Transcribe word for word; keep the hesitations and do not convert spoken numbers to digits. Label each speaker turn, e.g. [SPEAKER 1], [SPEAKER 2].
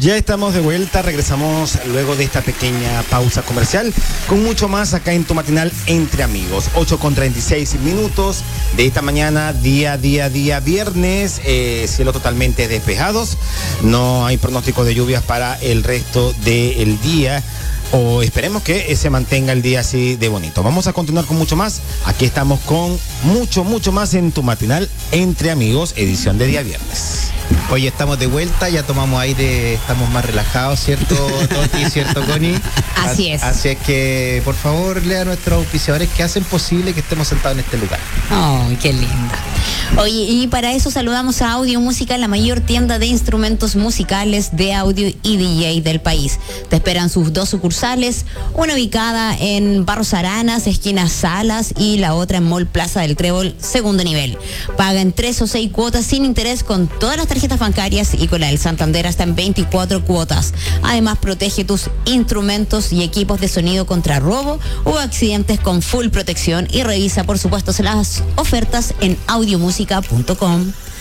[SPEAKER 1] Ya estamos de vuelta, regresamos luego de esta pequeña pausa comercial con mucho más acá en tu matinal Entre Amigos. ocho con treinta y seis minutos de esta mañana, día, día, día viernes, eh, cielo totalmente despejados, no hay pronóstico de lluvias para el resto del día. O esperemos que se mantenga el día así de bonito. Vamos a continuar con mucho más. Aquí estamos con mucho, mucho más en tu matinal Entre Amigos, edición de día viernes.
[SPEAKER 2] Hoy estamos de vuelta, ya tomamos aire, estamos más relajados, ¿cierto, Toti? ¿Cierto, Connie?
[SPEAKER 3] Así es.
[SPEAKER 2] Así es que, por favor, lea a nuestros auspiciadores que hacen posible que estemos sentados en este lugar.
[SPEAKER 3] ¡Oh, qué linda! Oye, y para eso saludamos a Audio Música, la mayor tienda de instrumentos musicales de audio y D J del país. Te esperan sus dos sucursales, una ubicada en Barros Aranas, esquina Salas, y la otra en Mall Plaza del Trébol, segundo nivel. Paga en tres o seis cuotas sin interés con todas las tarjetas bancarias y con la del Santander hasta en veinticuatro cuotas. Además, protege tus instrumentos y equipos de sonido contra robo o accidentes con full protección, y revisa, por supuesto, las ofertas en audio música punto com.